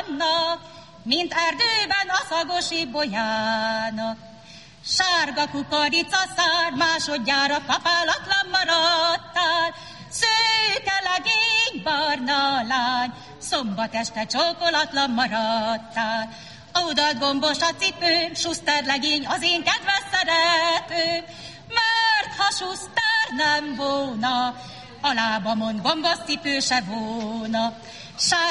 mint erdőben a szagosi bolyána. Sárga kukoricaszár, másodjára kapálatlan maradtál, szőke legény, barna lány, szombat este csókolatlan maradtál. Oldalt gombos a cipőm, Schuster legény az én kedves szeretőm, mert ha Schuster nem volna, a lábamon gombos cipő se volna.